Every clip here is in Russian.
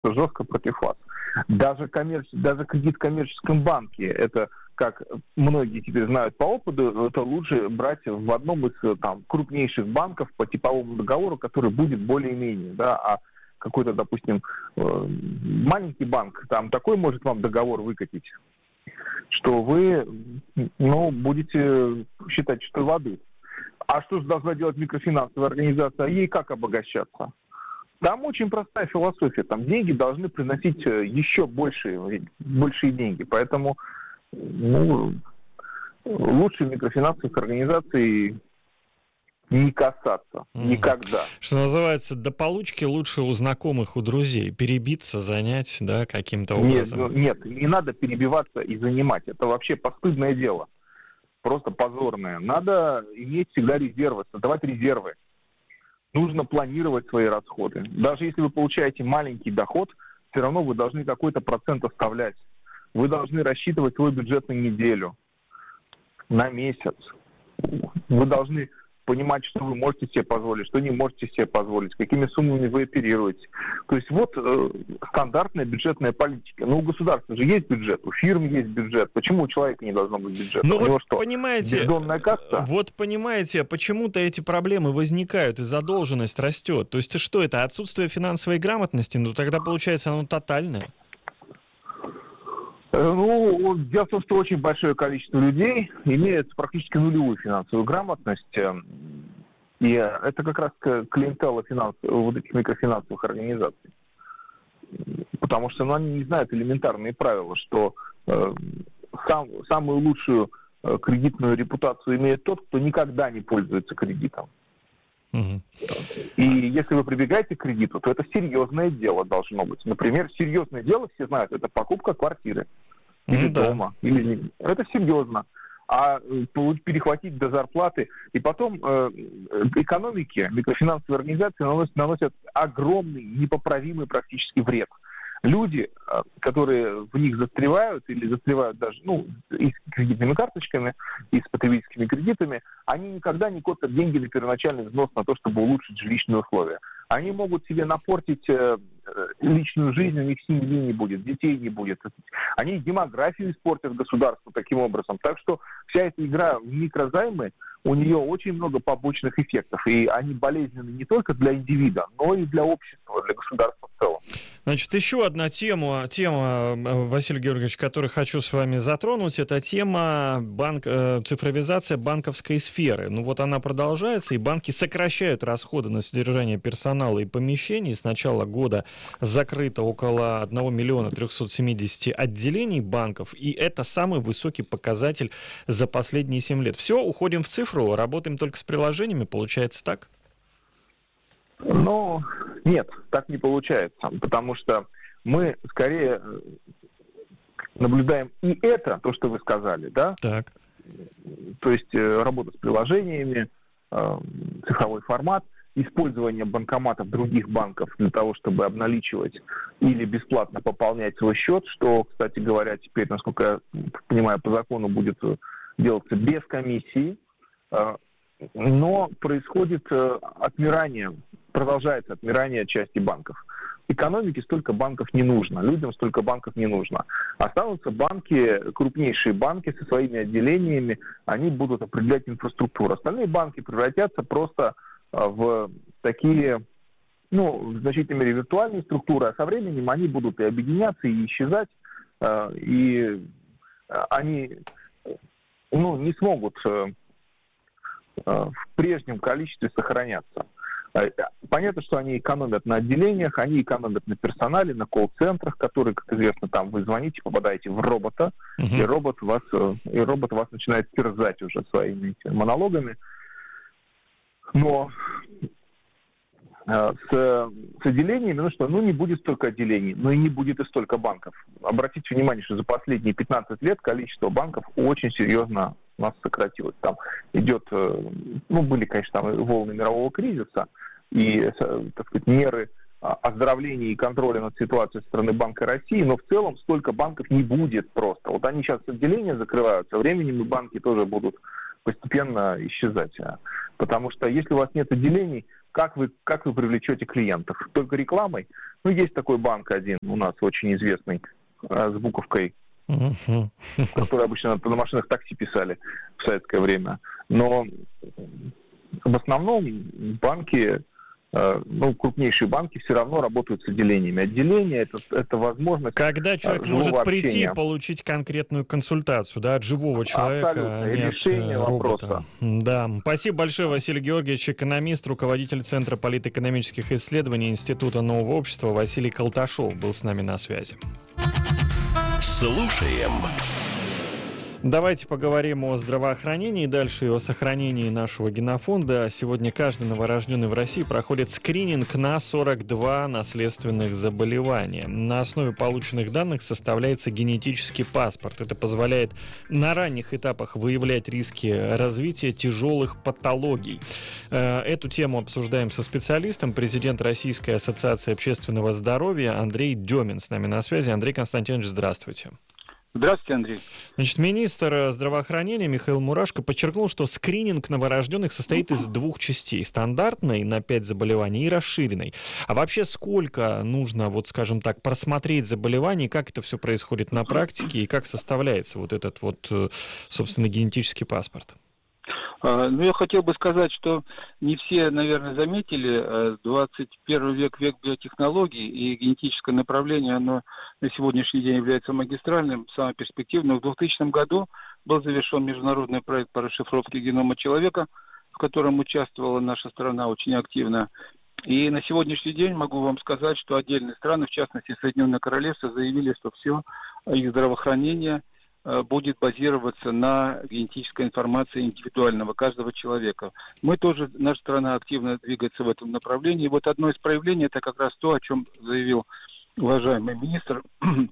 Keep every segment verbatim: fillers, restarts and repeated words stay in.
жестко против вас. Даже, коммерч... Даже кредит в коммерческом банке, это, как многие теперь знают по опыту, это лучше брать в одном из там, крупнейших банков по типовому договору, который будет более-менее, да, а какой-то, допустим, маленький банк, там такой может вам договор выкатить, что вы, ну, будете считать чистой воды. А что же должна делать микрофинансовая организация? Ей как обогащаться? Там очень простая философия. Там деньги должны приносить еще большие, большие деньги. Поэтому ну, лучше микрофинансовых организаций не касаться. Mm. Никогда. Что называется, до получки лучше у знакомых, у друзей. Перебиться, занять, да, каким-то образом. Нет, нет, не надо перебиваться и занимать. Это вообще постыдное дело. Просто позорное. Надо иметь всегда резервы, создавать резервы. Нужно планировать свои расходы. Даже если вы получаете маленький доход, все равно вы должны какой-то процент оставлять. Вы должны рассчитывать свой бюджет на неделю, на месяц. Вы должны понимать, что вы можете себе позволить, что не можете себе позволить, какими суммами вы оперируете. То есть вот э, стандартная бюджетная политика. Но у государства же есть бюджет, у фирм есть бюджет. Почему у человека не должно быть бюджета? Ну у вот него что, понимаете, бездонная касса? Вот понимаете, почему-то эти проблемы возникают, и задолженность растет. То есть что это, отсутствие финансовой грамотности? Ну тогда получается оно тотальное. Ну, дело в том, что очень большое количество людей имеет практически нулевую финансовую грамотность, и это как раз клиентела финанс... вот этих микрофинансовых организаций. Потому что ну, они не знают элементарные правила, что э, сам, самую лучшую э, кредитную репутацию имеет тот, кто никогда не пользуется кредитом. Угу. И если вы прибегаете к кредиту, то это серьезное дело должно быть. Например, серьезное дело, все знают, это покупка квартиры или ну, дома. Да. Или... Это серьезно. А перехватить до зарплаты. И потом э, экономике, микрофинансовые организации наносят, наносят огромный, непоправимый практически вред. Люди, которые в них застревают или застревают даже ну, и с кредитными карточками, и с потребительскими кредитами, они никогда не копят деньги на первоначальный взнос на то, чтобы улучшить жилищные условия. Они могут себе напортить э, личную жизнь, у них семьи не будет, детей не будет. Они демографию испортят государству таким образом. Так что вся эта игра в микрозаймы, у нее очень много побочных эффектов. И они болезненны не только для индивида, но и для общества, для государства в целом. Значит, еще одна тема, тема, Василий Георгиевич, которую хочу с вами затронуть, это тема банк, цифровизация банковской сферы. Ну вот она продолжается, и банки сокращают расходы на содержание персонала и помещений. С начала года закрыто около одного миллиона трехсот семидесяти отделений банков, и это самый высокий показатель за последние семь лет. Все, уходим в цифру, работаем только с приложениями, получается так? Ну, нет, так не получается, потому что мы скорее наблюдаем и это, то, что вы сказали, да? Так. То есть работа с приложениями, цифровой формат, использование банкоматов других банков для того, чтобы обналичивать или бесплатно пополнять свой счет, что, кстати говоря, теперь, насколько я понимаю, по закону будет делаться без комиссии, но происходит отмирание, продолжается отмирание части банков. Экономике столько банков не нужно, людям столько банков не нужно. Останутся банки, крупнейшие банки со своими отделениями, они будут определять инфраструктуру. Остальные банки превратятся просто в такие, ну, в значительной мере виртуальные структуры, а со временем они будут и объединяться, и исчезать, и они, ну, не смогут в прежнем количестве сохраняться. Понятно, что они экономят на отделениях, они экономят на персонале, на колл-центрах, которые, как известно, там вы звоните, попадаете в робота, uh-huh. и робот вас, и робот вас начинает терзать уже своими монологами. Но с, с отделениями, ну что, ну не будет столько отделений, но и не будет и столько банков. Обратите внимание, что за последние пятнадцать лет количество банков очень серьезно у нас сократилось. Там идет, ну были, конечно, там волны мирового кризиса и, так сказать, меры оздоровления и контроля над ситуацией со стороны Банка России, но в целом столько банков не будет просто. Вот они сейчас отделения закрывают, со временем и банки тоже будут постепенно исчезать. Потому что если у вас нет отделений, как вы, как вы привлечете клиентов? Только рекламой? Ну, есть такой банк один у нас очень известный, с буковкой, который обычно на машинах такси писали в советское время. Но в основном банки, ну, крупнейшие банки все равно работают с отделениями. Отделение это, это возможность. Когда человек может общения. прийти и получить конкретную консультацию, да, от живого человека, абсолютно. а не решение от робота. Вопроса. Да. Спасибо большое, Василий Георгиевич, экономист, руководитель Центра политэкономических исследований Института нового общества Василий Колташов был с нами на связи. Слушаем. Давайте поговорим о здравоохранении и дальше и о сохранении нашего генофонда. Сегодня каждый новорожденный в России проходит скрининг на сорок два наследственных заболевания. На основе полученных данных составляется генетический паспорт. Это позволяет на ранних этапах выявлять риски развития тяжелых патологий. Эту тему обсуждаем со специалистом, президент Российской ассоциации общественного здоровья Андрей Демин с нами на связи. Андрей Константинович, здравствуйте. Здравствуйте, Андрей. Значит, министр здравоохранения Михаил Мурашко подчеркнул, что скрининг новорожденных состоит из двух частей. Стандартной на пять заболеваний и расширенной. А вообще сколько нужно, вот скажем так, просмотреть заболеваний, как это все происходит на практике и как составляется вот этот вот, собственно, генетический паспорт? Ну, я хотел бы сказать, что не все, наверное, заметили, двадцать первый век, век биотехнологий, и генетическое направление, оно на сегодняшний день является магистральным, самым перспективным. В двухтысячном году был завершен международный проект по расшифровке генома человека, в котором участвовала наша страна очень активно. И на сегодняшний день могу вам сказать, что отдельные страны, в частности Соединенное Королевство, заявили, что все их здравоохранение будет базироваться на генетической информации индивидуального каждого человека. Мы тоже, наша страна активно двигается в этом направлении. И вот одно из проявлений, это как раз то, о чем заявил уважаемый министр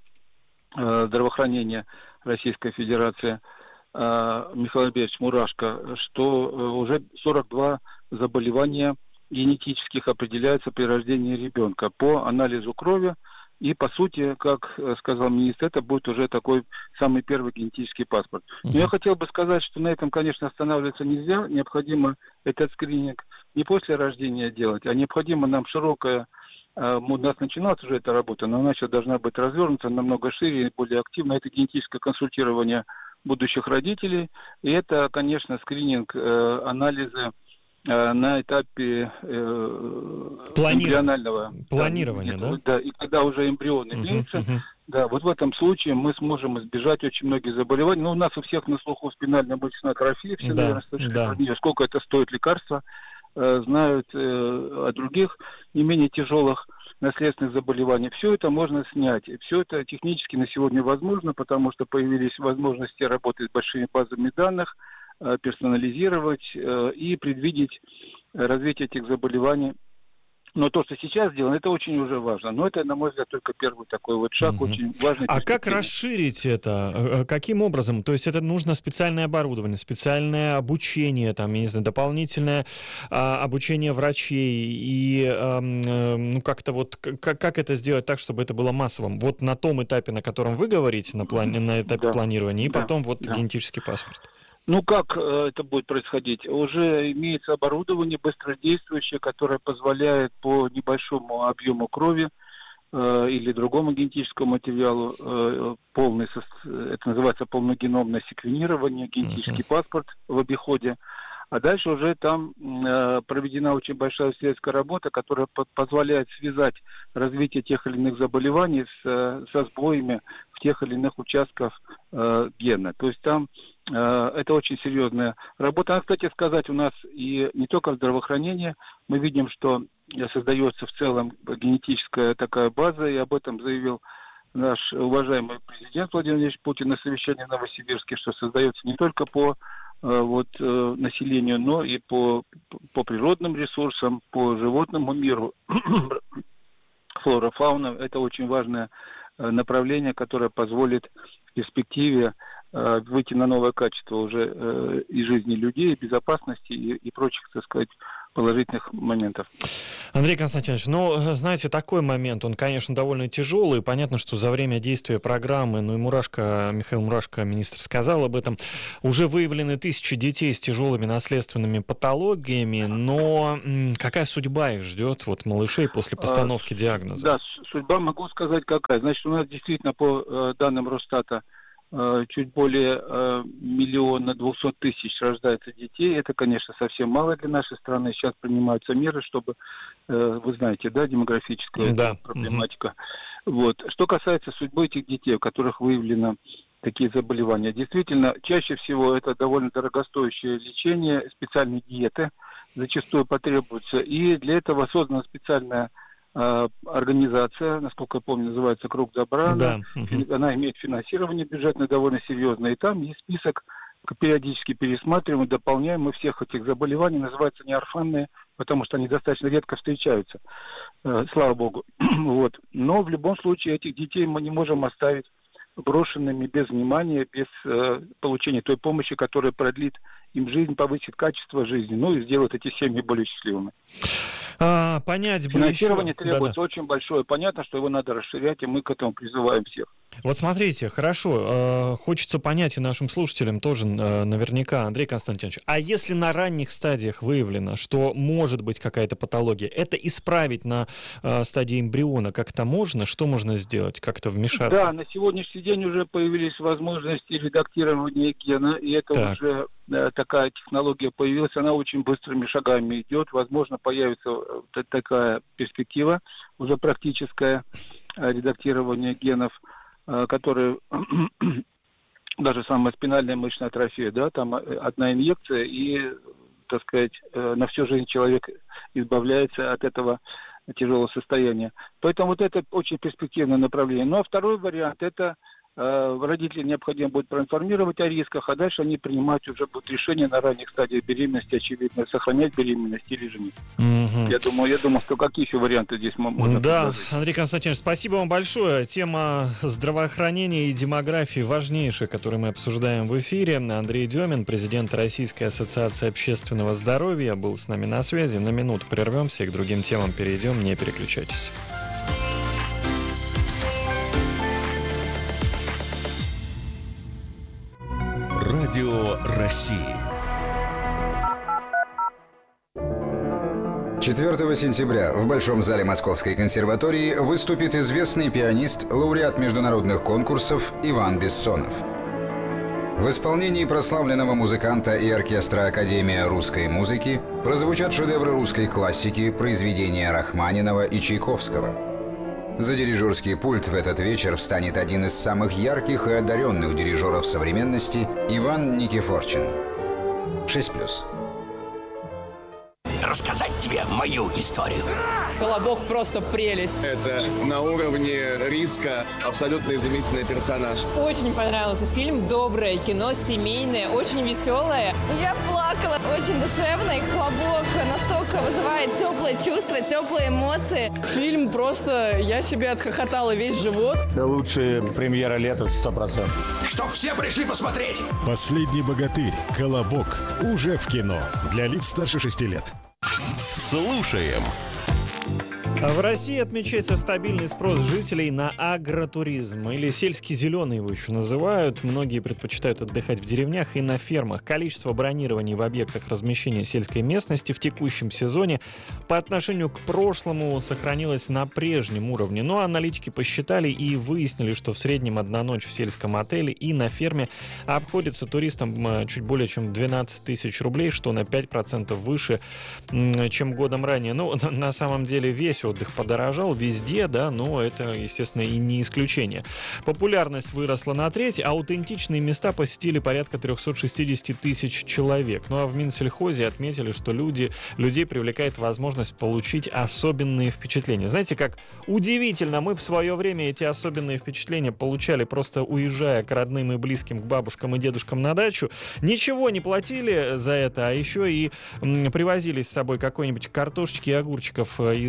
здравоохранения Российской Федерации Михаил Альбертович Мурашко, что уже сорок два заболевания генетических определяются при рождении ребенка по анализу крови. И, по сути, как сказал министр, это будет уже такой самый первый генетический паспорт. Но я хотел бы сказать, что на этом, конечно, останавливаться нельзя. Необходимо этот скрининг не после рождения делать, а необходимо нам широкая... У нас начиналась уже эта работа, но она сейчас должна быть развернута намного шире и более активно. Это генетическое консультирование будущих родителей. И это, конечно, скрининг, анализы на этапе э, эмбрионального планирования, да, да? Да, и когда уже эмбрион имеется, uh-huh, uh-huh. Да, вот в этом случае мы сможем избежать очень многих заболеваний. Ну, у нас у всех на слуху спинальная мышечная атрофия, все, да, наверное, слышали да. про нее, сколько это стоит лекарства, э, знают э, о других не менее тяжелых наследственных заболеваний. Все это можно снять. И все это технически на сегодня возможно, потому что появились возможности работать с большими базами данных, персонализировать э, и предвидеть развитие этих заболеваний. Но то, что сейчас сделано, это очень уже важно. Но это, на мой взгляд, только первый такой вот шаг, угу. очень важный. А как расширить это? Каким образом? То есть это нужно специальное оборудование, специальное обучение, там, я не знаю, дополнительное а, обучение врачей и а, ну, как-то вот как, как это сделать так, чтобы это было массовым? Вот на том этапе, на котором вы говорите, на, план, на этапе да. планирования, и да. потом вот да. генетический паспорт. Ну, как э, это будет происходить? Уже имеется оборудование быстродействующее, которое позволяет по небольшому объему крови э, или другому генетическому материалу, э, полный, это называется полногеномное секвенирование, генетический uh-huh. паспорт в обиходе. А дальше уже там э, проведена очень большая исследовательская работа, которая по- позволяет связать развитие тех или иных заболеваний с, со сбоями в тех или иных участках э, гена. То есть там э, это очень серьезная работа. А, кстати сказать, у нас и не только в здравоохранении, мы видим, что создается в целом генетическая такая база, и об этом заявил наш уважаемый президент Владимир Владимирович Путин на совещании в Новосибирске, что создается не только по вот, населению, но и по, по природным ресурсам, по животному миру, флора, фауна. Это очень важное направление, которое позволит в перспективе выйти на новое качество уже и жизни людей, и безопасности, и, и прочих, так сказать, положительных моментов. Андрей Константинович, ну, знаете, такой момент, он, конечно, довольно тяжелый. Понятно, что за время действия программы, ну и Мурашко, Михаил Мурашко, министр, сказал об этом, уже выявлены тысячи детей с тяжелыми наследственными патологиями, но какая судьба их ждет, вот, малышей, после постановки диагноза? Да, судьба, могу сказать, какая. Значит, у нас действительно, по данным Росстата, чуть более э, миллиона двухсот тысяч рождается детей. Это, конечно, совсем мало для нашей страны. Сейчас принимаются меры, чтобы, э, вы знаете, да, демографическая да. проблематика. Угу. Вот. Что касается судьбы этих детей, у которых выявлено такие заболевания, действительно, чаще всего это довольно дорогостоящее лечение, специальные диеты зачастую потребуются. И для этого создана специальная организация, насколько я помню, называется «Круг добра». Да. Она, она имеет финансирование бюджетное довольно серьезное. И там есть список, периодически пересматриваем и дополняем. Мы всех этих заболеваний, называются неорфанные, потому что они достаточно редко встречаются. Слава богу. Вот. Но в любом случае этих детей мы не можем оставить брошенными без внимания, без э, получения той помощи, которая продлит им жизнь, повысит качество жизни, ну и сделает эти семьи более счастливыми. А, понять бы Финансирование еще... требуется Да-да. очень большое. Понятно, что его надо расширять, и мы к этому призываем всех. Вот смотрите, хорошо, э, хочется понять и нашим слушателям тоже э, наверняка, Андрей Константинович, а если на ранних стадиях выявлено, что может быть какая-то патология, это исправить на э, стадии эмбриона как-то можно? Что можно сделать? Как-то вмешаться? Да, на сегодняшний день уже появились возможности редактирования гена, и это так. уже э, такая технология появилась, она очень быстрыми шагами идет, возможно, появится э, такая перспектива, уже практическое э, редактирование генов, которые, даже самая спинальная мышечная атрофия, да, там одна инъекция, и, так сказать, на всю жизнь человек избавляется от этого тяжелого состояния. Поэтому вот это очень перспективное направление. Ну, а второй вариант – это э, родители необходимо будет проинформировать о рисках, а дальше они принимать уже будут решение на ранних стадиях беременности, очевидно, сохранять беременность или же нет. Mm-hmm. Я думаю, я думаю, что какие еще варианты здесь можно Да, предложить. Андрей Константинович, спасибо вам большое. Тема здравоохранения и демографии важнейшая, которую мы обсуждаем в эфире. Андрей Демин, президент Российской ассоциации общественного здоровья, был с нами на связи. На минуту прервемся и к другим темам перейдем. Не переключайтесь. Радио России. четвёртого сентября в Большом зале Московской консерватории выступит известный пианист, лауреат международных конкурсов Иван Бессонов. В исполнении прославленного музыканта и оркестра Академия русской музыки прозвучат шедевры русской классики, произведения Рахманинова и Чайковского. За дирижерский пульт в этот вечер встанет один из самых ярких и одаренных дирижеров современности Иван Никифорчин. шесть плюс. Рассказать тебе мою историю. Колобок просто прелесть. Это на уровне Риска абсолютно изумительный персонаж. Очень понравился фильм. Доброе кино, семейное, очень веселое. Я плакала. Очень душевный. Колобок настолько вызывает теплые чувства, теплые эмоции. Фильм просто... Я себе отхохотала весь живот. Лучшая премьера лета сто процентов. Что все пришли посмотреть? «Последний богатырь. Колобок» уже в кино. Для лиц старше шести лет. Слушаем. В России отмечается стабильный спрос жителей на агротуризм, или сельский зеленый его еще называют. Многие предпочитают отдыхать в деревнях и на фермах. Количество бронирований в объектах размещения сельской местности в текущем сезоне по отношению к прошлому сохранилось на прежнем уровне. Но аналитики посчитали и выяснили, что в среднем одна ночь в сельском отеле и на ферме обходится туристам чуть более чем двенадцать тысяч рублей, что на пять процентов выше, чем годом ранее. Ну, на самом деле весь отдых подорожал везде, да, но это, естественно, и не исключение. Популярность выросла на треть, а аутентичные места посетили порядка триста шестьдесят тысяч человек. Ну а в Минсельхозе отметили, что люди, людей привлекает возможность получить особенные впечатления. Знаете, как удивительно, мы в свое время эти особенные впечатления получали, просто уезжая к родным и близким, к бабушкам и дедушкам на дачу. Ничего не платили за это, а еще и м, привозили с собой какой-нибудь картошечки и огурчиков и закаточки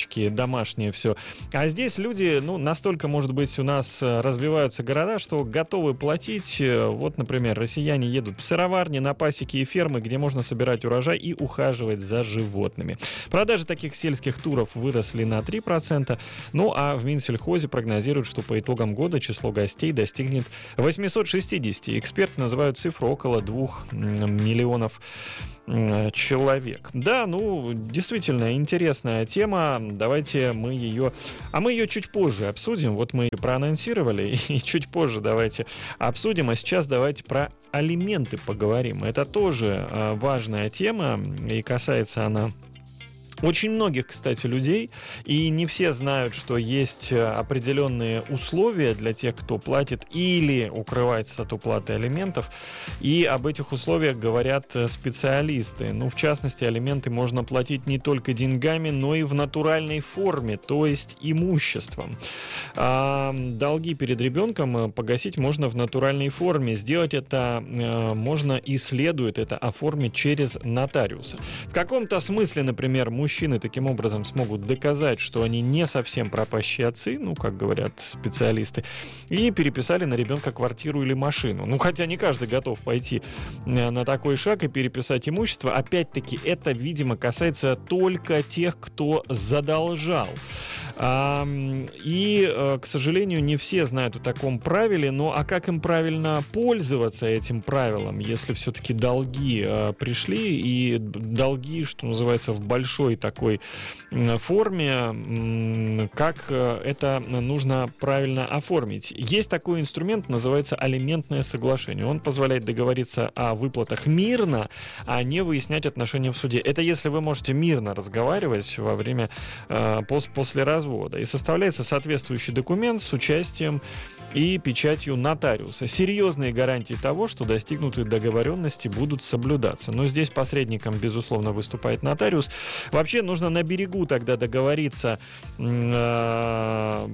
карточки, домашнее все. А здесь люди, ну, настолько, может быть, у нас развиваются города, что готовы платить. Вот, например, россияне едут в сыроварни, на пасеки и фермы, где можно собирать урожай и ухаживать за животными. Продажи таких сельских туров выросли на три процента. Ну, а в Минсельхозе прогнозируют, что по итогам года число гостей достигнет восемьсот шестьдесят. Эксперты называют цифру около двух миллионов человек. Да, ну, действительно интересная тема. Давайте мы ее... А мы ее чуть позже обсудим. Вот мы ее проанонсировали, и чуть позже давайте обсудим. А сейчас давайте про алименты поговорим. Это тоже важная тема, и касается она очень многих, кстати, людей, и не все знают, что есть определенные условия для тех, кто платит или укрывается от уплаты алиментов, и об этих условиях говорят специалисты. Ну, в частности, алименты можно платить не только деньгами, но и в натуральной форме, то есть имуществом. А долги перед ребенком погасить можно в натуральной форме. Сделать это можно и следует это оформить через нотариуса. В каком-то смысле, например, мужчина Мужчины таким образом смогут доказать, что они не совсем пропащие отцы, ну, как говорят специалисты, и переписали на ребенка квартиру или машину. Ну, хотя не каждый готов пойти на такой шаг и переписать имущество. Опять-таки, это, видимо, касается только тех, кто задолжал. А, и, к сожалению, не все знают о таком правиле, но а как им правильно пользоваться этим правилом, если все-таки долги а, пришли, и долги, что называется, в большой такой форме, как это нужно правильно оформить. Есть такой инструмент, называется алиментное соглашение. Он позволяет договориться о выплатах мирно, а не выяснять отношения в суде. Это если вы можете мирно разговаривать во время, пос, после развода. И составляется соответствующий документ с участием и печатью нотариуса. Серьезные гарантии того, что достигнутые договоренности будут соблюдаться. Но здесь посредником, безусловно, выступает нотариус. Вообще нужно на берегу тогда договориться... Э-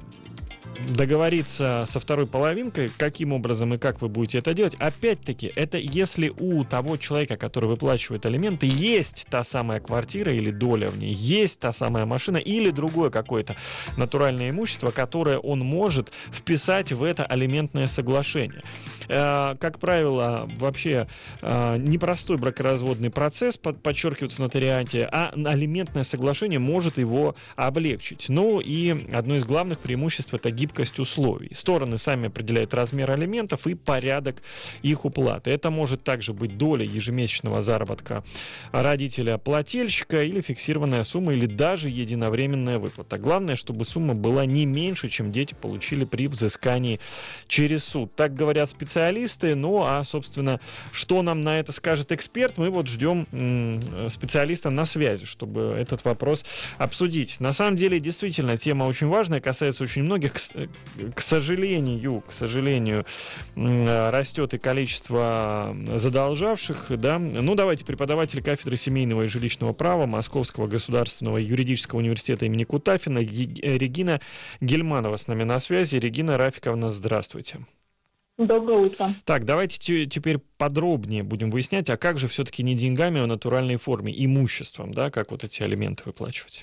договориться со второй половинкой, каким образом и как вы будете это делать. Опять-таки, это если у того человека, который выплачивает алименты, есть та самая квартира или доля в ней, есть та самая машина или другое какое-то натуральное имущество, которое он может вписать в это алиментное соглашение. Э, как правило, вообще э, непростой бракоразводный процесс подчеркивают в нотариате, а алиментное соглашение может его облегчить. Ну и одно из главных преимуществ — это гибкость условий. Стороны сами определяют размер алиментов и порядок их уплаты. Это может также быть доля ежемесячного заработка родителя-плательщика или фиксированная сумма, или даже единовременная выплата. Главное, чтобы сумма была не меньше, чем дети получили при взыскании через суд. Так говорят специалисты. Ну, а, собственно, что нам на это скажет эксперт, мы вот ждем м- специалиста на связи, чтобы этот вопрос обсудить. На самом деле, действительно, тема очень важная, касается очень многих. К сожалению, к сожалению, растет и количество задолжавших, да. Ну, давайте, преподаватель кафедры семейного и жилищного права Московского государственного юридического университета имени Кутафина Регина Гельманова с нами на связи. Регина Рафиковна, здравствуйте. Доброе утро. Так, давайте т- теперь подробнее будем выяснять, а как же все-таки не деньгами, а натуральной форме, имуществом, да, как вот эти алименты выплачивать?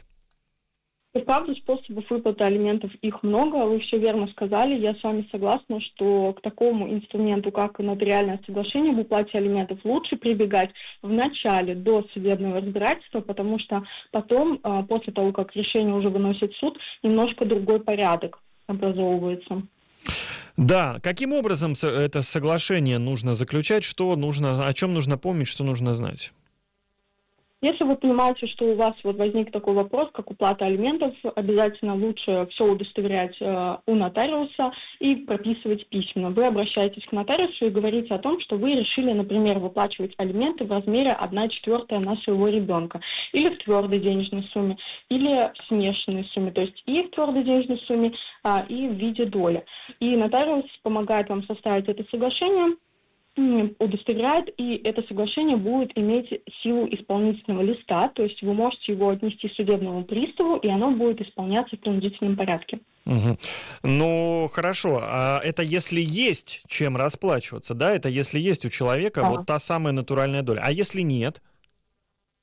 И правда, способов выплаты алиментов их много, вы все верно сказали, я с вами согласна, что к такому инструменту, как нотариальное соглашение об уплате алиментов, лучше прибегать в начале, до судебного разбирательства, потому что потом, после того, как решение уже выносит суд, немножко другой порядок образовывается. Да, каким образом это соглашение нужно заключать, что нужно, о чем нужно помнить, что нужно знать? Если вы понимаете, что у вас вот возник такой вопрос, как уплата алиментов, обязательно лучше все удостоверять э, у нотариуса и прописывать письменно. Вы обращаетесь к нотариусу и говорите о том, что вы решили, например, выплачивать алименты в размере одна четвертая на своего ребенка, или в твердой денежной сумме, или в смешанной сумме, то есть и в твердой денежной сумме, а, и в виде доли. И нотариус помогает вам составить это соглашение, удостоверяет, и это соглашение будет иметь силу исполнительного листа, то есть вы можете его отнести судебному приставу, и оно будет исполняться в принудительном порядке. Угу. Ну, хорошо, а это если есть чем расплачиваться, да? Это если есть у человека да. вот та самая натуральная доля. А если нет?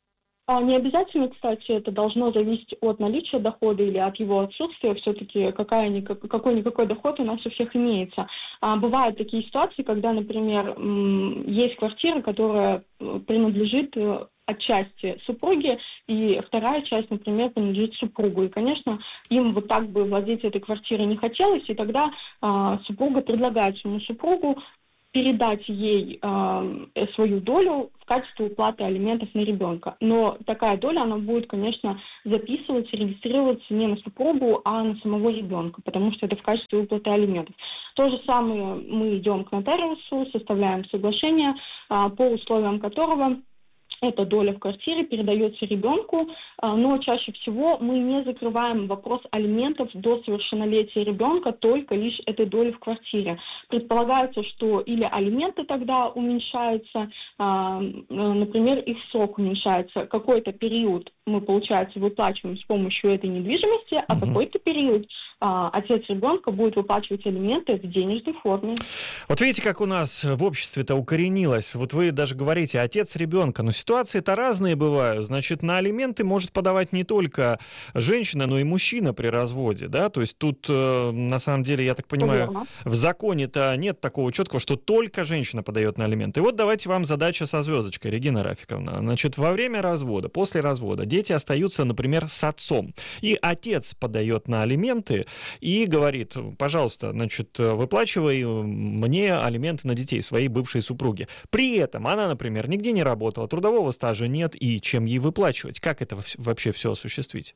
А не обязательно, кстати, это должно зависеть от наличия дохода или от его отсутствия. Все-таки какой-никакой доход у нас у всех имеется. А бывают такие ситуации, когда, например, есть квартира, которая принадлежит отчасти супруге, и вторая часть, например, принадлежит супругу. И, конечно, им вот так бы владеть этой квартирой не хотелось, и тогда а, супруга предлагает своему супругу передать ей э, свою долю в качестве уплаты алиментов на ребенка. Но такая доля, она будет, конечно, записываться, регистрироваться не на супругу, а на самого ребенка, потому что это в качестве уплаты алиментов. То же самое мы идем к нотариусу, составляем соглашение, э, по условиям которого эта доля в квартире передается ребенку, но чаще всего мы не закрываем вопрос алиментов до совершеннолетия ребенка только лишь этой доли в квартире. Предполагается, что или алименты тогда уменьшаются, например, их срок уменьшается. Какой-то период мы, получается, выплачиваем с помощью этой недвижимости, а угу. какой-то период отец ребенка будет выплачивать алименты в денежной форме. Вот видите, как у нас в обществе-то укоренилось. Вот вы даже говорите отец ребенка, но ситуации-то разные бывают. Значит, на алименты может подавать не только женщина, но и мужчина при разводе, да? То есть тут, на самом деле, я так понимаю, Верно. в законе-то нет такого четкого, что только женщина подает на алименты. И вот давайте вам задача со звездочкой, Регина Рафиковна. Значит, во время развода, после развода дети остаются, например, с отцом. И отец подает на алименты и говорит: пожалуйста, значит, выплачивай мне алименты на детей своей бывшей супруги. При этом она, например, нигде не работала, трудового стажа нет, и чем ей выплачивать? Как это вообще все осуществить?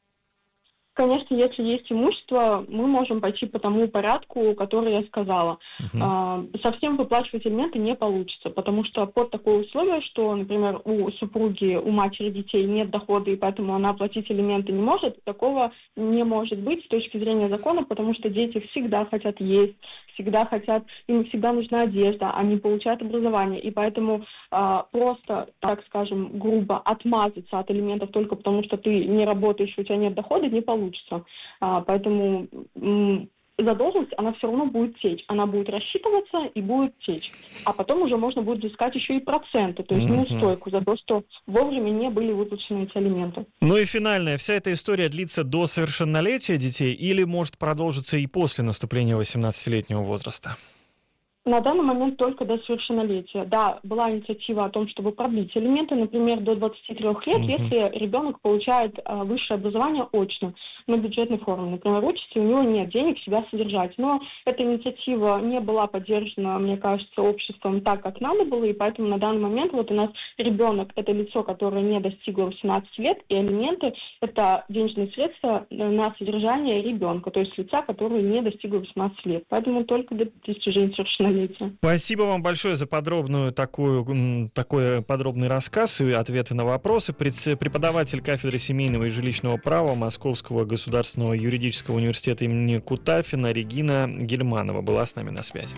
Конечно, если есть имущество, мы можем пойти по тому порядку, который я сказала. Uh-huh. Совсем выплачивать алименты не получится, потому что под такое условие, что, например, у супруги, у матери детей нет дохода, и поэтому она платить алименты не может, такого не может быть с точки зрения закона, потому что дети всегда хотят есть, всегда хотят, им всегда нужна одежда, они получают образование, и поэтому а, просто, так скажем, грубо отмазаться от алиментов только потому, что ты не работаешь, у тебя нет дохода, не получится. А, поэтому м- задолженность, она все равно будет течь, она будет рассчитываться и будет течь. А потом уже можно будет взыскать еще и проценты, то есть mm-hmm. неустойку за то, что вовремя не были выплачены эти алименты. Ну и финальная, вся эта история длится до совершеннолетия детей или может продолжиться и после наступления восемнадцатилетнего возраста? На данный момент только до совершеннолетия. Да, была инициатива о том, чтобы продлить алименты, например, до двадцати трёх лет, uh-huh. если ребенок получает а, высшее образование очно, на бюджетной форме. Например, учится, у него нет денег себя содержать. Но эта инициатива не была поддержана, мне кажется, обществом так, как надо было, и поэтому на данный момент вот у нас ребенок – это лицо, которое не достигло восемнадцати лет, и алименты – это денежные средства на содержание ребенка, то есть лица, которые не достигло восемнадцати лет. Поэтому только до достижения совершеннолетия. Спасибо вам большое за подробную такую, такой подробный рассказ и ответы на вопросы. Преподаватель кафедры семейного и жилищного права Московского государственного юридического университета имени Кутафина Регина Гельманова была с нами на связи.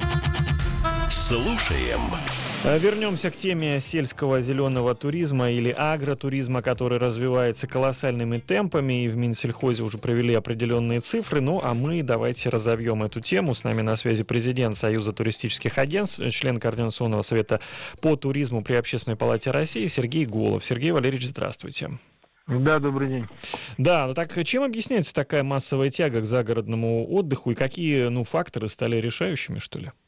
Слушаем. Вернемся к теме сельского зеленого туризма или агротуризма, который развивается колоссальными темпами, и в Минсельхозе уже провели определенные цифры. Ну, а мы давайте разовьем эту тему. С нами на связи президент Союза туристических агентств, член Координационного совета по туризму при Общественной палате России Сергей Голов. Сергей Валерьевич, здравствуйте. Да, добрый день. Да, ну так чем объясняется такая массовая тяга к загородному отдыху, и какие, ну, факторы стали решающими, что ли?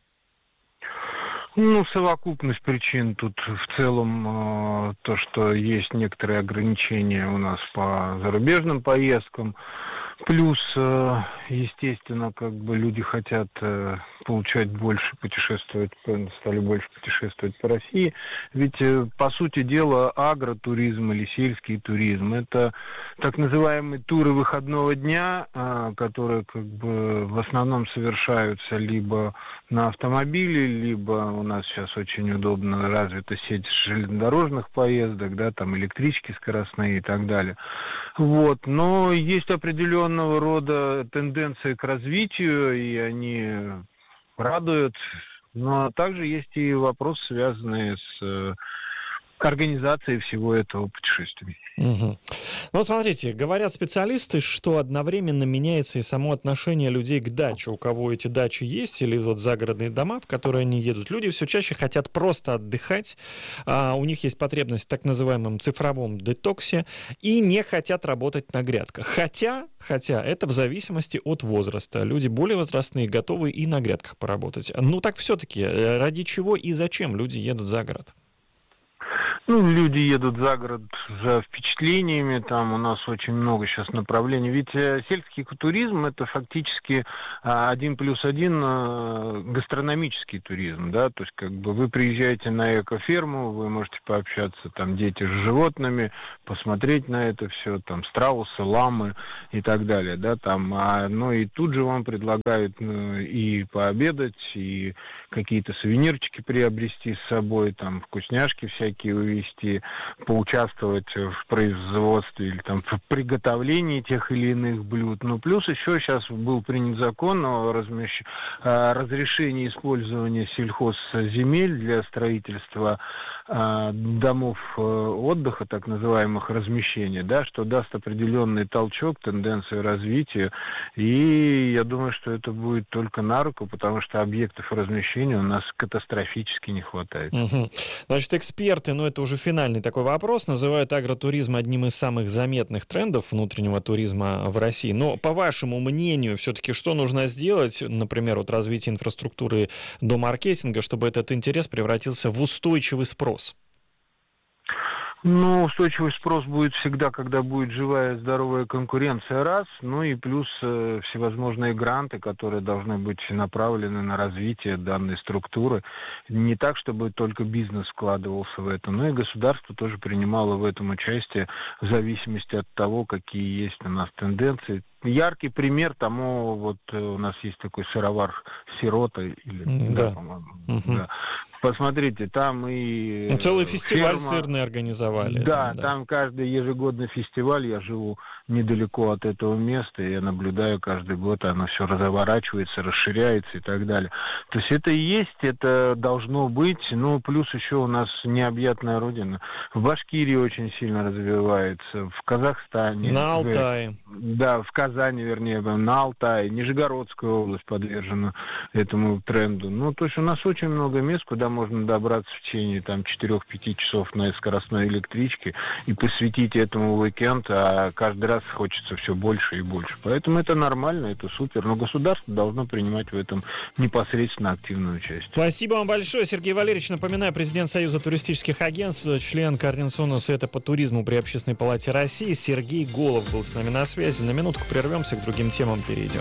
Ну, совокупность причин тут в целом э, то, что есть некоторые ограничения у нас по зарубежным поездкам, плюс, э, естественно, как бы люди хотят э, получать больше, путешествовать, стали больше путешествовать по России. Ведь, э, по сути дела, агротуризм или сельский туризм – это так называемые туры выходного дня, э, которые как бы в основном совершаются либо на автомобиле, либо у нас сейчас очень удобно развита сеть железнодорожных поездок, да, там электрички скоростные и так далее. Вот. Но есть определенного рода тенденции к развитию, и они радуют. Но также есть и вопросы, связанные с организации всего этого путешествия. Угу. Ну, смотрите, говорят специалисты, что одновременно меняется и само отношение людей к даче. У кого эти дачи есть, или вот загородные дома, в которые они едут, люди все чаще хотят просто отдыхать. А у них есть потребность в так называемом цифровом детоксе и не хотят работать на грядках. Хотя, хотя это в зависимости от возраста. Люди более возрастные готовы и на грядках поработать. Ну, так все-таки, ради чего и зачем люди едут за город? Ну, люди едут за город за впечатлениями, там у нас очень много сейчас направлений. Ведь э, сельский туризм — это фактически один плюс один э, гастрономический туризм, да, то есть как бы вы приезжаете на экоферму, вы можете пообщаться, там, дети с животными, посмотреть на это все, там, страусы, ламы и так далее, да, там, а, ну и тут же вам предлагают ну, и пообедать, и какие-то сувенирчики приобрести с собой, там, вкусняшки всякие увидеть, поучаствовать в производстве или там в приготовлении тех или иных блюд. Ну, плюс еще сейчас был принят закон о размещ... разрешении использования сельхозземель для строительства домов отдыха, так называемых размещения, да, что даст определенный толчок, тенденцию развития. И я думаю, что это будет только на руку, потому что объектов размещения у нас катастрофически не хватает. Угу. Значит, эксперты, ну это уже финальный такой вопрос, называют агротуризм одним из самых заметных трендов внутреннего туризма в России. Но, по вашему мнению, все-таки что нужно сделать, например, вот развитие инфраструктуры до маркетинга, чтобы этот интерес превратился в устойчивый спрос? Ну, устойчивый спрос будет всегда, когда будет живая, здоровая конкуренция, раз. Ну и плюс э, всевозможные гранты, которые должны быть направлены на развитие данной структуры. Не так, чтобы только бизнес вкладывался в это, но и государство тоже принимало в этом участие в зависимости от того, какие есть у нас тенденции. Яркий пример тому, вот у нас есть такой сыровар «Сирота», или, да, да, по-моему, угу. да. Посмотрите, там и... Ну, целый фестиваль ферма, сырный организовали. Да, да, там каждый ежегодный фестиваль, я живу недалеко от этого места, и я наблюдаю каждый год, оно все разворачивается, расширяется и так далее. То есть это и есть, это должно быть, ну, плюс еще у нас необъятная родина. В Башкирии очень сильно развивается, в Казахстане. На Алтае. В, да, в Казани, вернее, на Алтае, Нижегородская область подвержена этому тренду. Ну, то есть у нас очень много мест, куда можно добраться в течение там четыре-пять часов на скоростной электричке и посвятить этому уикенд, а каждый раз хочется все больше и больше. Поэтому это нормально, это супер. Но государство должно принимать в этом непосредственно активное участие. Спасибо вам большое, Сергей Валерьевич. Напоминаю, президент Союза туристических агентств, член Координационного совета по туризму при Общественной палате России Сергей Голов был с нами на связи. На минутку прервемся, к другим темам перейдем.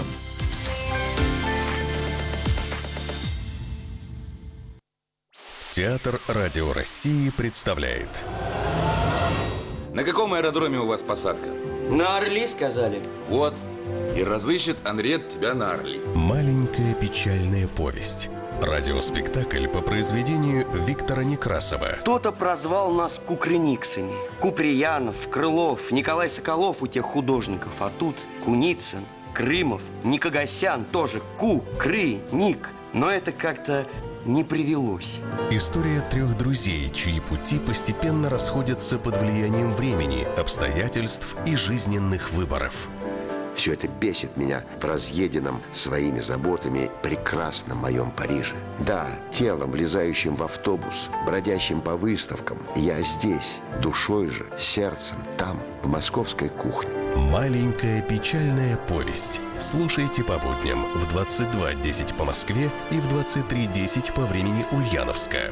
Театр Радио России представляет. На каком аэродроме у вас посадка? На Орли, сказали. Вот. И разыщет Анрет тебя на Орли. Маленькая печальная повесть. Радиоспектакль по произведению Виктора Некрасова. Кто-то прозвал нас кукрыниксами. Куприянов, Крылов, Николай Соколов у тех художников. А тут Куницын, Крымов, Никогасян тоже. Ку, Кры, Ник. Но это как-то... не привелось. История трех друзей, чьи пути постепенно расходятся под влиянием времени, обстоятельств и жизненных выборов. Все это бесит меня в разъеденном своими заботами прекрасном моем Париже. Да, телом, влезающим в автобус, бродящим по выставкам. Я здесь, душой же, сердцем, там, в московской кухне. Маленькая печальная повесть. Слушайте по будням в двадцать два десять по Москве и в двадцать три десять по времени Ульяновска.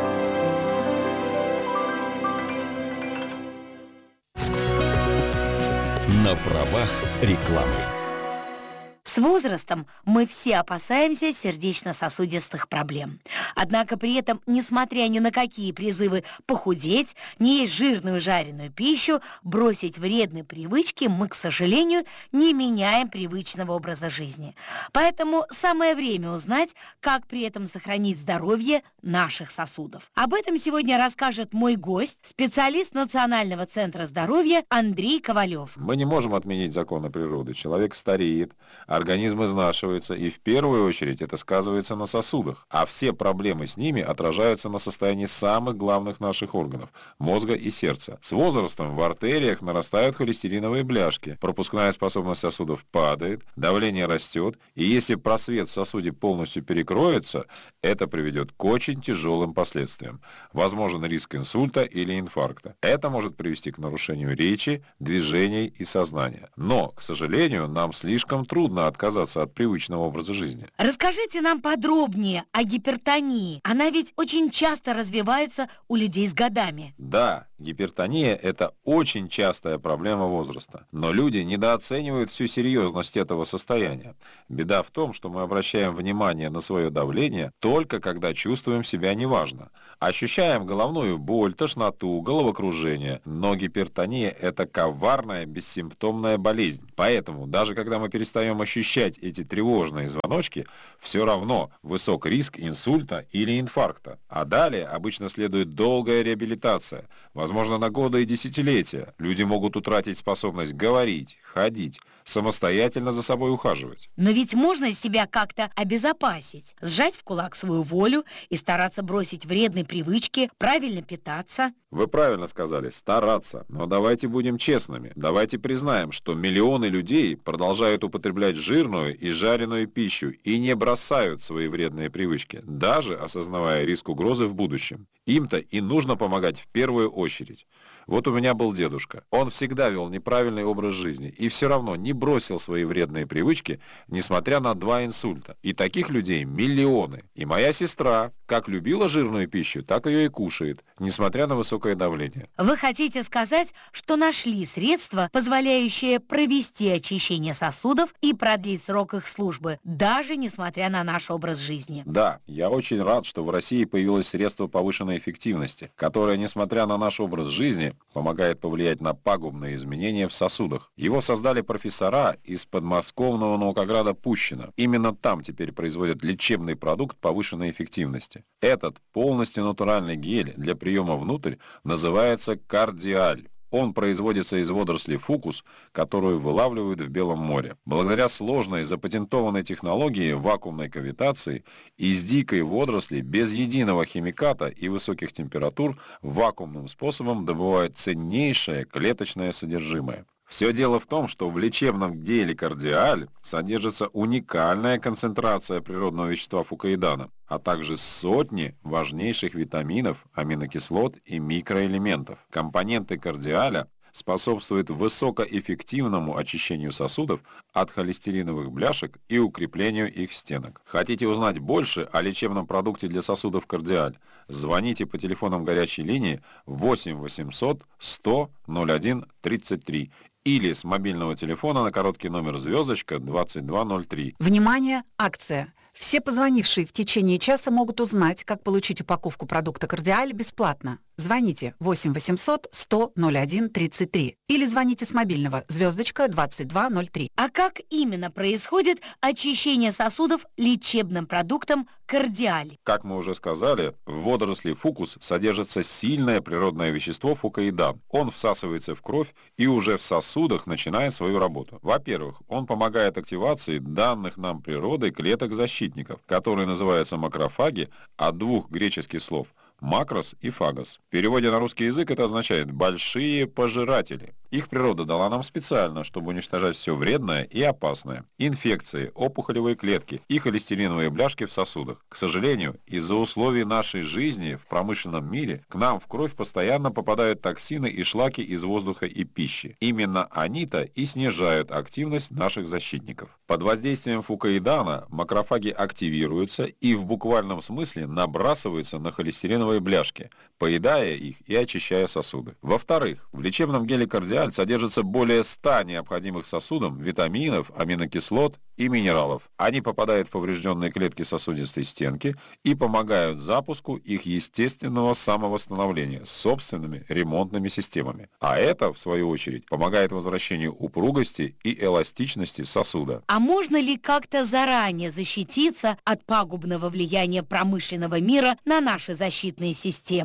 На правах рекламы. С возрастом мы все опасаемся сердечно-сосудистых проблем. Однако при этом, несмотря ни на какие призывы похудеть, не есть жирную жареную пищу, бросить вредные привычки, мы, к сожалению, не меняем привычного образа жизни. Поэтому самое время узнать, как при этом сохранить здоровье наших сосудов. Об этом сегодня расскажет мой гость, специалист Национального центра здоровья Андрей Ковалев. Мы не можем отменить законы природы. Человек стареет, организм организм изнашивается, и в первую очередь это сказывается на сосудах, а все проблемы с ними отражаются на состоянии самых главных наших органов – мозга и сердца. С возрастом в артериях нарастают холестериновые бляшки, пропускная способность сосудов падает, давление растет, и если просвет в сосуде полностью перекроется, это приведет к очень тяжелым последствиям. Возможен риск инсульта или инфаркта. Это может привести к нарушению речи, движений и сознания. Но, к сожалению, нам слишком трудно отказаться от привычного образа жизни. Расскажите нам подробнее о гипертонии. Она ведь очень часто развивается у людей с годами. Да, гипертония – это очень частая проблема возраста. Но люди недооценивают всю серьезность этого состояния. Беда в том, что мы обращаем внимание на свое давление только когда чувствуем себя неважно. Ощущаем головную боль, тошноту, головокружение. Но гипертония – это коварная, бессимптомная болезнь. Поэтому, даже когда мы перестаем ощущать эти тревожные звоночки, все равно высок риск инсульта или инфаркта. А далее обычно следует долгая реабилитация, возможно, на годы и десятилетия. Люди могут утратить способность говорить, ходить, самостоятельно за собой ухаживать. Но ведь можно себя как-то обезопасить, сжать в кулак свою волю и стараться бросить вредные привычки, правильно питаться. Вы правильно сказали, стараться. Но давайте будем честными. Давайте признаем, что миллионы людей продолжают употреблять жирную и жареную пищу и не бросают свои вредные привычки, даже осознавая риск угрозы в будущем. Им-то и нужно помогать в первую очередь. Вот у меня был дедушка. Он всегда вел неправильный образ жизни и все равно не бросил свои вредные привычки, несмотря на два инсульта. И таких людей миллионы. И моя сестра как любила жирную пищу, так ее и кушает, несмотря на высокое давление. Вы хотите сказать, что нашли средства, позволяющие провести очищение сосудов и продлить срок их службы, даже несмотря на наш образ жизни? Да, я очень рад, что в России появилось средство повышенной эффективности, которое, несмотря на наш образ жизни, помогает повлиять на пагубные изменения в сосудах. Его создали профессора из подмосковного наукограда Пущино. Именно там теперь производят лечебный продукт повышенной эффективности. Этот полностью натуральный гель для приема внутрь называется кардиаль. Он производится из водорослей фукус, которую вылавливают в Белом море. Благодаря сложной запатентованной технологии вакуумной кавитации из дикой водоросли без единого химиката и высоких температур вакуумным способом добывают ценнейшее клеточное содержимое. Все дело в том, что в лечебном геле кардиаль содержится уникальная концентрация природного вещества фукоидана, а также сотни важнейших витаминов, аминокислот и микроэлементов. Компоненты кардиаля способствует высокоэффективному очищению сосудов от холестериновых бляшек и укреплению их стенок. Хотите узнать больше о лечебном продукте для сосудов кардиаль? Звоните по телефонам горячей линии восемь восемьсот сто ноль один тридцать три или с мобильного телефона на короткий номер звездочка двадцать два ноль три. Внимание, акция! Все позвонившие в течение часа могут узнать, как получить упаковку продукта «Кардиаль» бесплатно. Звоните восемь восемьсот сто ноль один тридцать три или звоните с мобильного звездочка двадцать два ноль три. А как именно происходит очищение сосудов лечебным продуктом «Кардиаль»? Как мы уже сказали, в водоросли фукус содержится сильное природное вещество фукоидан. Он всасывается в кровь и уже в сосудах начинает свою работу. Во-первых, он помогает активации данных нам природой клеток защитников, которые называются макрофаги, от двух греческих слов «макрос» и «фагос». В переводе на русский язык это означает «большие пожиратели». Их природа дала нам специально, чтобы уничтожать все вредное и опасное. Инфекции, опухолевые клетки и холестериновые бляшки в сосудах. К сожалению, из-за условий нашей жизни в промышленном мире к нам в кровь постоянно попадают токсины и шлаки из воздуха и пищи. Именно они-то и снижают активность наших защитников. Под воздействием фукоидана макрофаги активируются и в буквальном смысле набрасываются на холестериновые бляшки, поедая их и очищая сосуды. Во-вторых, в лечебном геле кардиаль содержится более ста необходимых сосудам витаминов, аминокислот и минералов. Они попадают в поврежденные клетки сосудистой стенки и помогают запуску их естественного самовосстановления с собственными ремонтными системами. А это, в свою очередь, помогает возвращению упругости и эластичности сосуда. А можно ли как-то заранее защититься от пагубного влияния промышленного мира на наши защитные системы?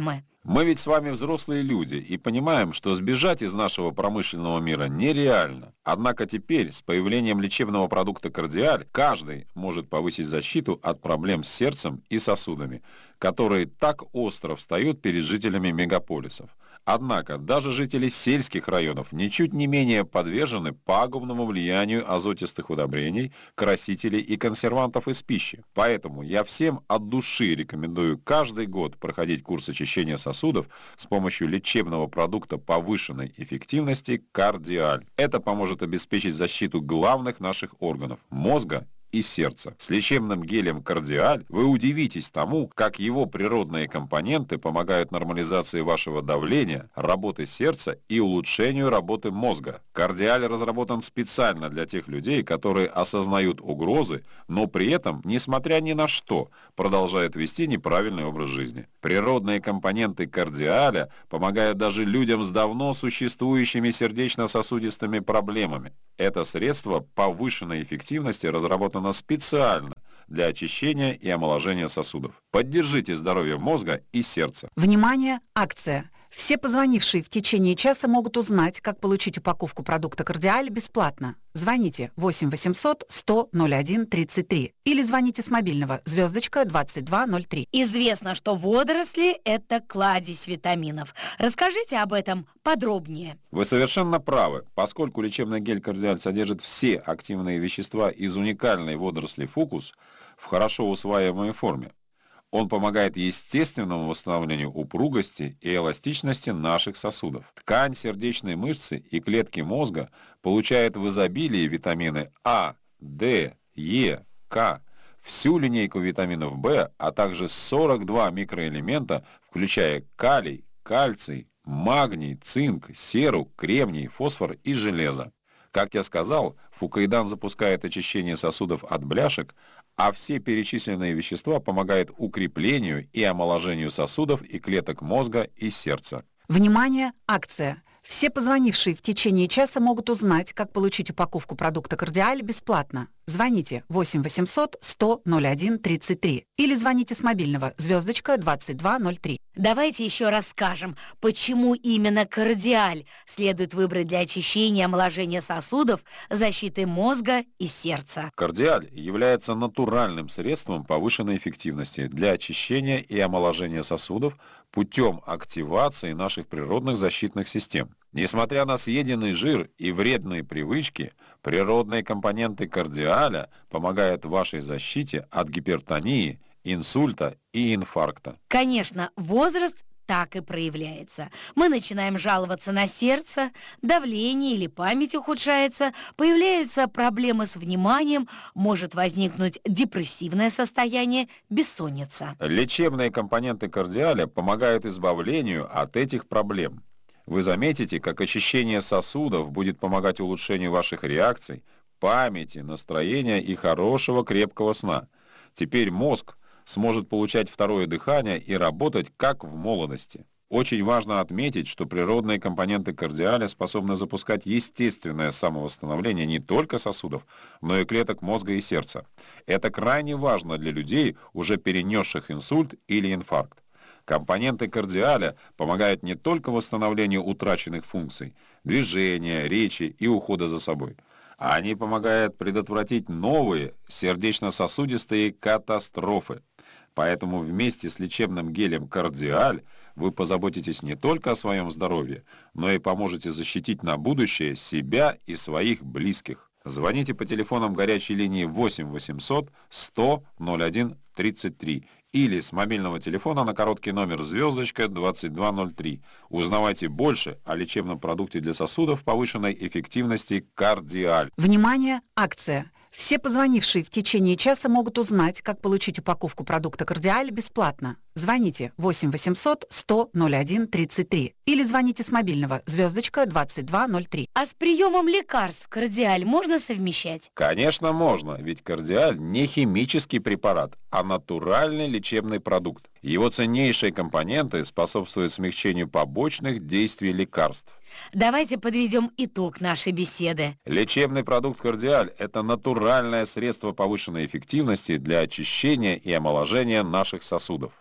Мы ведь с вами взрослые люди и понимаем, что сбежать из нашего промышленного мира нереально. Однако теперь, с появлением лечебного продукта «Кардиаль», каждый может повысить защиту от проблем с сердцем и сосудами, которые так остро встают перед жителями мегаполисов. Однако даже жители сельских районов ничуть не менее подвержены пагубному влиянию азотистых удобрений, красителей и консервантов из пищи. Поэтому я всем от души рекомендую каждый год проходить курс очищения сосудов с помощью лечебного продукта повышенной эффективности «Кардиаль». Это поможет обеспечить защиту главных наших органов – мозга и сердца. С лечебным гелем «Кардиаль» вы удивитесь тому, как его природные компоненты помогают нормализации вашего давления, работы сердца и улучшению работы мозга. «Кардиаль» разработан специально для тех людей, которые осознают угрозы, но при этом, несмотря ни на что, продолжают вести неправильный образ жизни. Природные компоненты «Кардиаля» помогают даже людям с давно существующими сердечно-сосудистыми проблемами. Это средство повышенной эффективности разработано специально для очищения и омоложения сосудов. Поддержите здоровье мозга и сердца. Внимание! Акция! Все позвонившие в течение часа могут узнать, как получить упаковку продукта «Кардиаль» бесплатно. Звоните восемь восемьсот сто ноль один тридцать три или звоните с мобильного звездочка двадцать два ноль три. Известно, что водоросли – это кладезь витаминов. Расскажите об этом подробнее. Вы совершенно правы. Поскольку лечебный гель «Кардиаль» содержит все активные вещества из уникальной водоросли фукус в хорошо усваиваемой форме, он помогает естественному восстановлению упругости и эластичности наших сосудов. Ткань сердечной мышцы и клетки мозга получают в изобилии витамины А, Д, Е, К, всю линейку витаминов В, а также сорок два микроэлемента, включая калий, кальций, магний, цинк, серу, кремний, фосфор и железо. Как я сказал, фукоидан запускает очищение сосудов от бляшек, а все перечисленные вещества помогают укреплению и омоложению сосудов и клеток мозга и сердца. Внимание! Акция! Все позвонившие в течение часа могут узнать, как получить упаковку продукта «Кардиаль» бесплатно. Звоните восемь восемьсот сто ноль один тридцать три или звоните с мобильного звездочка двадцать два ноль три. Давайте еще раз скажем, почему именно «Кардиаль» следует выбрать для очищения и омоложения сосудов, защиты мозга и сердца. «Кардиаль» является натуральным средством повышенной эффективности для очищения и омоложения сосудов путем активации наших природных защитных систем. Несмотря на съеденный жир и вредные привычки, природные компоненты «Кардиаля» помогают вашей защите от гипертонии, инсульта и инфаркта. Конечно, возраст так и проявляется. Мы начинаем жаловаться на сердце, давление или память ухудшается, появляются проблемы с вниманием, может возникнуть депрессивное состояние, бессонница. Лечебные компоненты «Кардиаля» помогают избавлению от этих проблем. Вы заметите, как очищение сосудов будет помогать улучшению ваших реакций, памяти, настроения и хорошего крепкого сна. Теперь мозг сможет получать второе дыхание и работать как в молодости. Очень важно отметить, что природные компоненты «Кардиаля» способны запускать естественное самовосстановление не только сосудов, но и клеток мозга и сердца. Это крайне важно для людей, уже перенесших инсульт или инфаркт. Компоненты «Кардиаля» помогают не только восстановлению утраченных функций, движения, речи и ухода за собой, а они помогают предотвратить новые сердечно-сосудистые катастрофы. Поэтому вместе с лечебным гелем «Кардиаль» вы позаботитесь не только о своем здоровье, но и поможете защитить на будущее себя и своих близких. Звоните по телефонам горячей линии восемь восемьсот сто ноль один тридцать три или с мобильного телефона на короткий номер звездочка двадцать два ноль три. Узнавайте больше о лечебном продукте для сосудов повышенной эффективности «Кардиаль». Внимание! Акция! Все позвонившие в течение часа могут узнать, как получить упаковку продукта «Кардиаль» бесплатно. Звоните восемь восемьсот сто ноль один тридцать три или звоните с мобильного звездочка двадцать два ноль три. А с приемом лекарств «Кардиаль» можно совмещать? Конечно, можно, ведь «Кардиаль» не химический препарат, а натуральный лечебный продукт. Его ценнейшие компоненты способствуют смягчению побочных действий лекарств. Давайте подведем итог нашей беседы. Лечебный продукт «Кардиаль» – это натуральное средство повышенной эффективности для очищения и омоложения наших сосудов.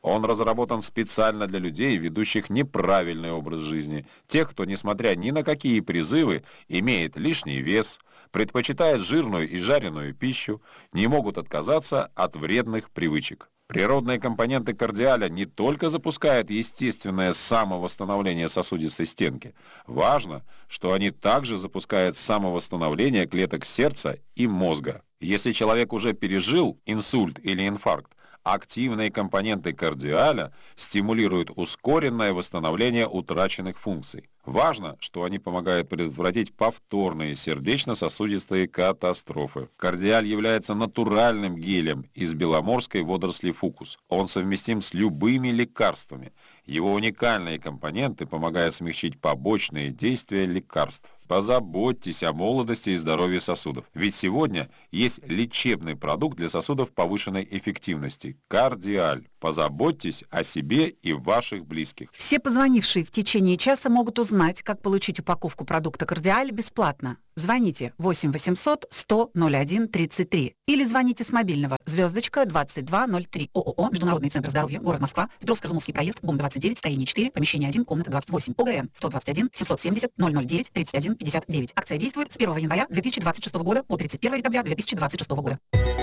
Он разработан специально для людей, ведущих неправильный образ жизни, тех, кто, несмотря ни на какие призывы, имеет лишний вес, предпочитает жирную и жареную пищу, не могут отказаться от вредных привычек. Природные компоненты кардиаля не только запускают естественное самовосстановление сосудистой стенки. Важно, что они также запускают самовосстановление клеток сердца и мозга. Если человек уже пережил инсульт или инфаркт, активные компоненты кардиаля стимулируют ускоренное восстановление утраченных функций. Важно, что они помогают предотвратить повторные сердечно-сосудистые катастрофы. Кардиаль является натуральным гелем из беломорской водоросли фукус. Он совместим с любыми лекарствами. Его уникальные компоненты помогают смягчить побочные действия лекарств. Позаботьтесь о молодости и здоровье сосудов. Ведь сегодня есть лечебный продукт для сосудов повышенной эффективности – Кардиаль. Позаботьтесь о себе и ваших близких. Все позвонившие в течение часа могут узнать, как получить упаковку продукта «Кардиаль» бесплатно. Звоните восемь восемьсот сто ноль один тридцать три или звоните с мобильного звездочка двадцать два ноль три. ООО «Международный центр здоровья», город Москва, Петровско-Разумовский проезд, ГУМ двадцать девять, строение четыре, помещение один, комната двадцать восемь, ОГРН сто двадцать один семьсот семьдесят ноль ноль девять тридцать один пятьдесят девять. Акция действует с первого января две тысячи двадцать шестого года по тридцать первого декабря две тысячи двадцать шестого года.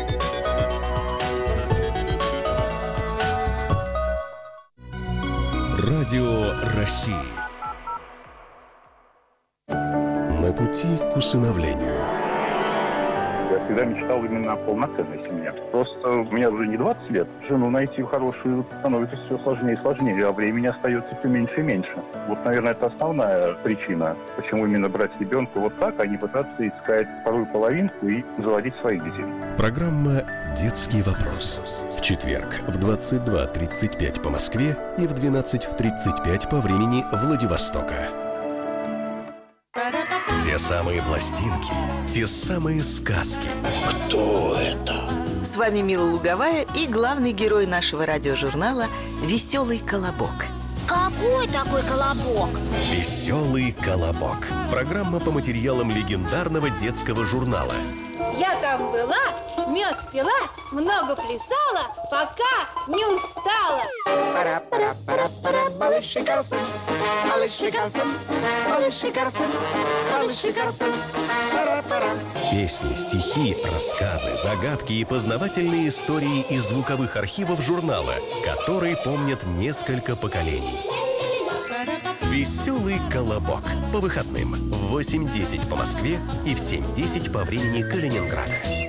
Радио России. На пути к усыновлению. Я всегда мечтал именно о полноценной семье. Просто у меня уже не двадцать лет. Жену найти хорошую становится все сложнее и сложнее, а времени остается все меньше и меньше. Вот, наверное, это основная причина, почему именно брать ребенка вот так, а не пытаться искать вторую половинку и заводить своих детей. Программа «Детский вопрос». В четверг в двадцать два тридцать пять по Москве и в двенадцать тридцать пять по времени Владивостока. Те самые пластинки, те самые сказки. Кто это? С вами Мила Луговая и главный герой нашего радиожурнала «Веселый колобок». Какой такой колобок? «Веселый колобок». Программа по материалам легендарного детского журнала. Я там была, мед пила, много плясала, пока не устала. Пара-пара-пара-пара, малыш и Карлсон, малыш и Карлсон, малыш и Карлсон, малыш и Карлсон, пара-пара. Песни, стихи, рассказы, загадки и познавательные истории из звуковых архивов журнала, которые помнят несколько поколений. «Веселый колобок» по выходным в восемь десять по Москве и в семь десять по времени Калининграда.